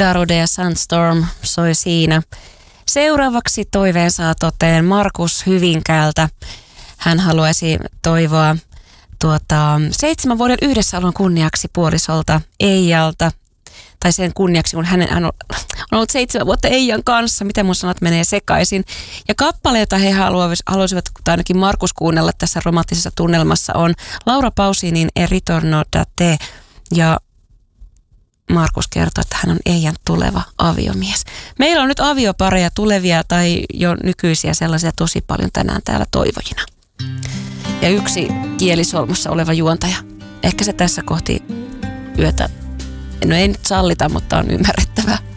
Darude ja Sandstorm soi siinä. Seuraavaksi toiveen saa toteen Markus Hyvinkäältä. Hän haluaisi toivoa 7 vuoden yhdessäolon kunniaksi puolisolta Eijalta. Tai sen kunniaksi, kun hän on ollut 7 vuotta Eijan kanssa. Miten mun sanat menee sekaisin. Ja kappale, jota he haluaisivat, tai ainakin Markus kuunnella tässä romanttisessa tunnelmassa, on Laura Pausinin E ritorno da te. Ja Markus kertoo, että hän on Eijan tuleva aviomies. Meillä on nyt aviopareja tulevia tai jo nykyisiä sellaisia tosi paljon tänään täällä toivojina. Ja yksi kielisolmussa oleva juontaja. Ehkä se tässä kohti yötä, no ei nyt sallita, mutta on ymmärrettävää.